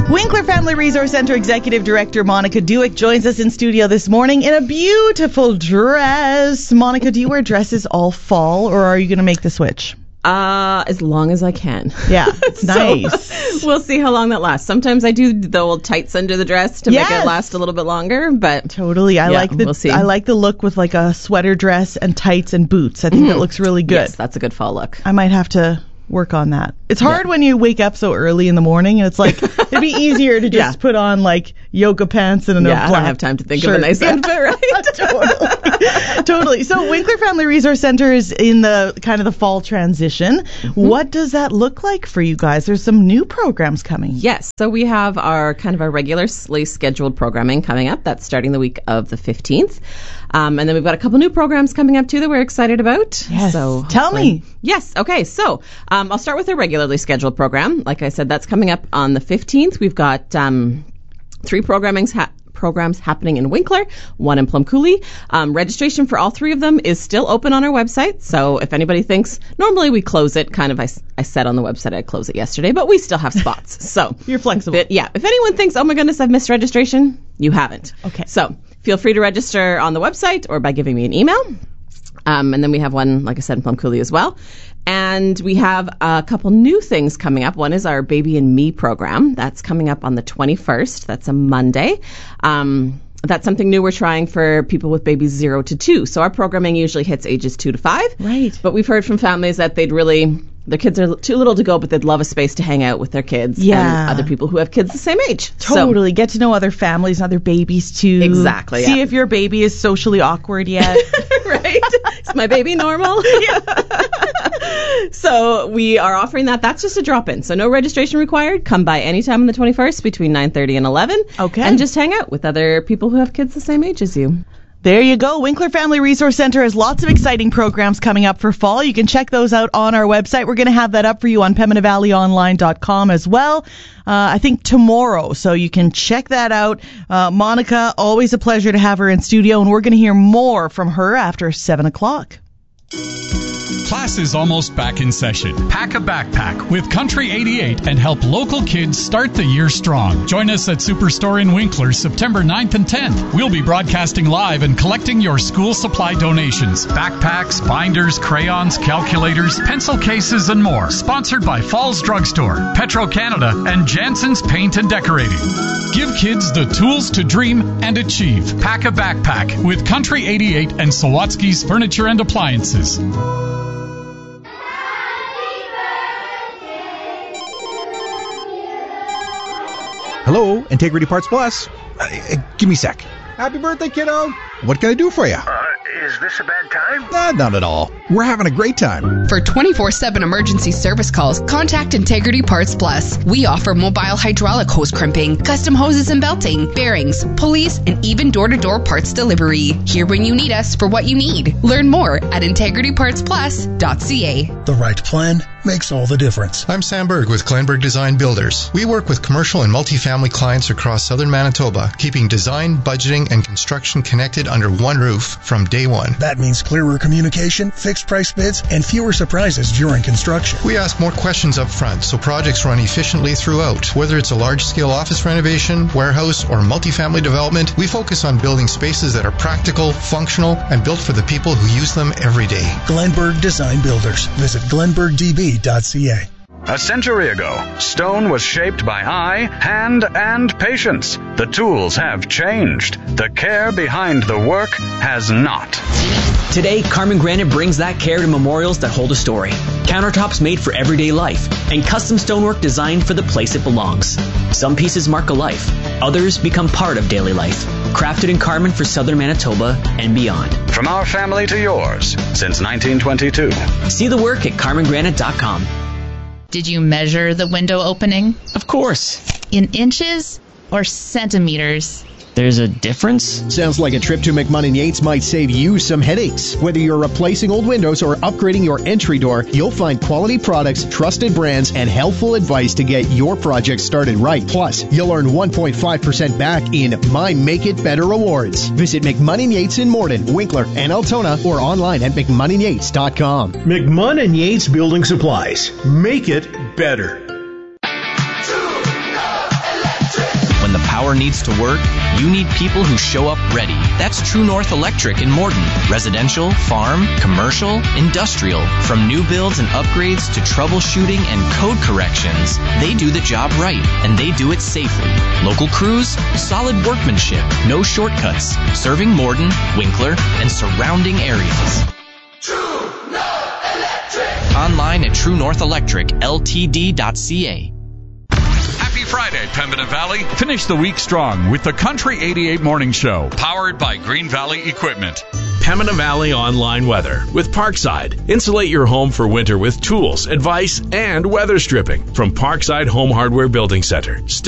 Winkler Family Resource Center Executive Director Monica Dewick joins us in studio this morning in a beautiful dress. Monica, do you wear dresses all fall, or are you going to make the switch? As long as I can. Yeah, it's nice. So, we'll see how long that lasts. Sometimes I do the old tights under the dress to make it last a little bit longer, but totally. I like the look with like a sweater dress and tights and boots. I think that looks really good. Yes, that's a good fall look. I might have to work on that. It's hard when you wake up so early in the morning, and it's like it'd be easier to just put on like yoga pants and a black I don't have time to think shirt. of a nice outfit, right? Totally. So Winkler Family Resource Center is in the kind of the fall transition. Mm-hmm. What does that look like for you guys? There's some new programs coming. Yes. So we have our regularly scheduled programming coming up. That's starting the week of the 15th. And then we've got a couple new programs coming up too that we're excited about. Yes. So tell me. Yes. Okay. So I'll start with a regularly scheduled program. Like I said, that's coming up on the 15th. We've got 3 programs happening in Winkler, 1 in Plum Coulee. Registration for all 3 of them is still open on our website. So if anybody thinks, normally we close it, I said on the website I'd close it yesterday, but we still have spots. So you're flexible. If anyone thinks, oh my goodness, I've missed registration, you haven't. Okay. So feel free to register on the website or by giving me an email. And then we have one, like I said, in Plum Coulee as well. And we have a couple new things coming up. One is our Baby and Me program. That's coming up on the 21st. That's a Monday. That's something new we're trying for people with babies 0 to 2. So our programming usually hits ages 2 to 5. Right. But we've heard from families that their kids are too little to go, but they'd love a space to hang out with their kids and other people who have kids the same age. Totally. Get to know other families, other babies too. Exactly. See if your baby is socially awkward yet. Right? Is my baby normal? So we are offering that. That's just a drop-in. So no registration required. Come by anytime on the 21st between 9:30 and 11. Okay. And just hang out with other people who have kids the same age as you. There you go. Winkler Family Resource Center has lots of exciting programs coming up for fall. You can check those out on our website. We're going to have that up for you on PembinaValleyOnline.com as well. I think tomorrow, so you can check that out. Monica, always a pleasure to have her in studio, and we're going to hear more from her after 7 o'clock. Class is almost back in session. Pack a backpack with Country 88 and help local kids start the year strong. Join us at Superstore in Winkler September 9th and 10th. We'll be broadcasting live and collecting your school supply donations. Backpacks, binders, crayons, calculators, pencil cases, and more. Sponsored by Falls Drugstore, Petro-Canada, and Jansen's Paint and Decorating. Give kids the tools to dream and achieve. Pack a backpack with Country 88 and Sawatsky's Furniture and Appliances. Hello, Integrity Parts Plus. Give me a sec. Happy birthday, kiddo. What can I do for you? Is this a bad time? Not at all. We're having a great time. For 24/7 emergency service calls, contact Integrity Parts Plus. We offer mobile hydraulic hose crimping, custom hoses and belting, bearings, pulleys, and even door-to-door parts delivery. Here when you need us for what you need. Learn more at integritypartsplus.ca. The right plan makes all the difference. I'm Sam Berg with Glenberg Design Builders. We work with commercial and multifamily clients across southern Manitoba, keeping design, budgeting, and construction connected under one roof from day one. That means clearer communication, fixed price bids, and fewer surprises during construction. We ask more questions up front so projects run efficiently throughout. Whether it's a large-scale office renovation, warehouse, or multifamily development, we focus on building spaces that are practical, functional, and built for the people who use them every day. Glenberg Design Builders. Visit glenbergdb.ca. A century ago, stone was shaped by eye, hand, and patience. The tools have changed. The care behind the work has not. Today, Carmen Granite brings that care to memorials that hold a story. Countertops made for everyday life, and custom stonework designed for the place it belongs. Some pieces mark a life, others become part of daily life. Crafted in Carmen for southern Manitoba and beyond. From our family to yours, since 1922. See the work at carmengranite.com. Did you measure the window opening? Of course. In inches or centimeters? There's a difference? Sounds like a trip to McMunn & Yates might save you some headaches. Whether you're replacing old windows or upgrading your entry door, you'll find quality products, trusted brands, and helpful advice to get your project started right. Plus, you'll earn 1.5% back in My Make It Better Rewards. Visit McMunn & Yates in Morden, Winkler, and Altona, or online at McMunnandYates.com. McMunn & Yates Building Supplies. Make it better. power needs to work, you need people who show up ready. That's True North Electric in Morden. Residential, farm, commercial, industrial. From new builds and upgrades to troubleshooting and code corrections, they do the job right, and they do it safely. Local crews, solid workmanship, no shortcuts. Serving Morden, Winkler, and surrounding areas. True North Electric! Online at TrueNorthElectricLTD.ca. Happy Friday, Pembina Valley. Finish the week strong with the Country 88 Morning Show, powered by Green Valley Equipment. Pembina Valley Online Weather with Parkside. Insulate your home for winter with tools, advice, and weather stripping from Parkside Home Hardware Building Center.